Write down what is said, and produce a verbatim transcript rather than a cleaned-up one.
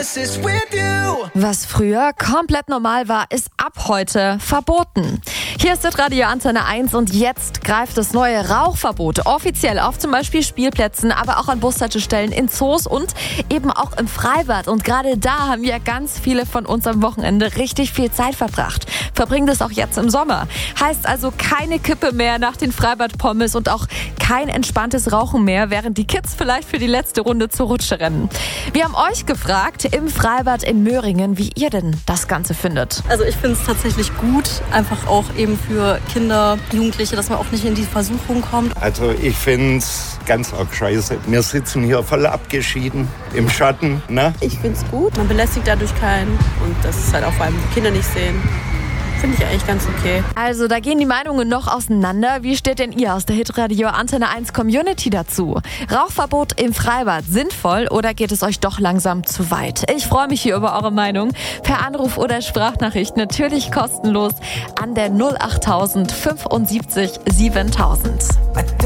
promises with you. Was früher komplett normal war, ist ab heute verboten. Hier ist das Radio Antenne eins und jetzt greift das neue Rauchverbot offiziell auf zum Beispiel Spielplätzen, aber auch an Bushaltestellen, in Zoos und eben auch im Freibad. Und gerade da haben ja ganz viele von uns am Wochenende richtig viel Zeit verbracht. Verbringen das auch jetzt im Sommer. Heißt also keine Kippe mehr nach den Freibad-Pommes und auch kein entspanntes Rauchen mehr, während die Kids vielleicht für die letzte Runde zur Rutsche rennen. Wir haben euch gefragt im Freibad in Möhringen, wie ihr denn das Ganze findet. Also ich finde es tatsächlich gut, einfach auch eben für Kinder, Jugendliche, dass man auch nicht in die Versuchung kommt. Also ich finde es ganz arg scheiße. Wir sitzen hier voll abgeschieden im Schatten. Ne? Ich finde es gut. Man belästigt dadurch keinen und das ist halt auch vor allem die Kinder nicht sehen. Finde ich eigentlich ganz okay. Also da gehen die Meinungen noch auseinander. Wie steht denn ihr aus der Hitradio Antenne eins Community dazu? Rauchverbot im Freibad sinnvoll oder geht es euch doch langsam zu weit? Ich freue mich hier über eure Meinung. Per Anruf oder Sprachnachricht natürlich kostenlos an der null acht tausend fünfundsiebzig siebentausend.